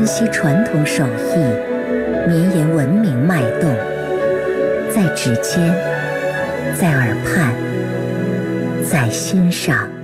惜传统手艺，绵延文明脉动，在指尖，在耳畔，在心上。